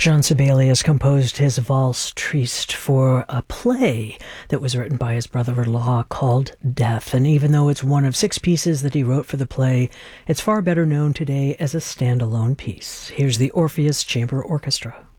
Jean Sibelius composed his Valse Triste for a play that was written by his brother-in-law called Death, and even though it's one of 6 pieces that he wrote for the play, it's far better known today as a standalone piece. Here's the Orpheus Chamber Orchestra.